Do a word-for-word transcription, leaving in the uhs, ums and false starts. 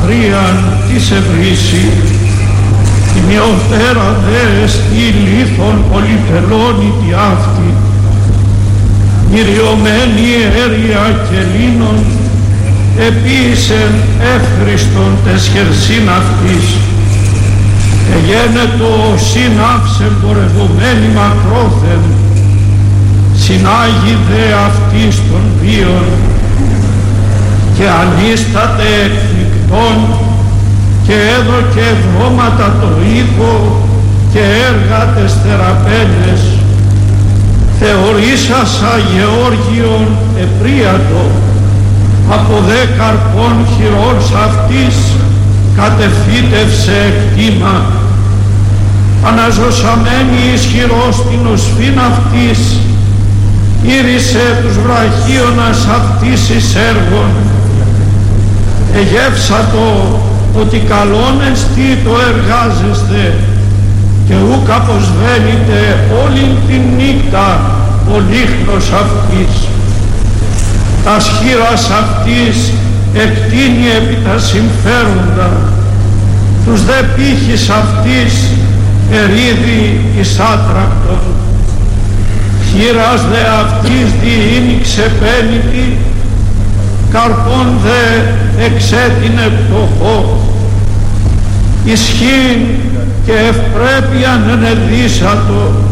λατρείαν της ευρύση, η μειωτέρα δε στη λίθον πολυτελώνητη αυτή, μυριωμένη αίρια και λίνων, επίσεν εύχριστον τες χερσίν αυτής, εγένετο συνάψεν πορευωμένη μακρόθεν, συνάγει δε αυτής των βίων, και ανίσταται εκφυκτών, και έδωκε βρώματα το οίκο, και έργα τες θεραπένες, θεωρήσασα Γεώργιον επρίατο, από δε καρπών χειρός αυτής κατεφύτευσε εκτίμα, αναζωσαμένη ισχυρός την οσφήν αυτής, ήρυσε τους βραχίωνας αυτής εις έργων, εγεύσατο ότι καλόν εστί το εργάζεστε, και ούκ αποσβαίνεται όλη την νύχτα ο λίχνος αυτής. Τας χείρας αυτής εκτείνει επί τα συμφέροντα, τους δε πύχης αυτής ερίδι εις άτρακτον. Χείρας δε αυτής διήνει ξεπένητη, καρπών δε εξέτεινε πτωχό. Ισχύν και ευπρέπειαν ενεδύσατο,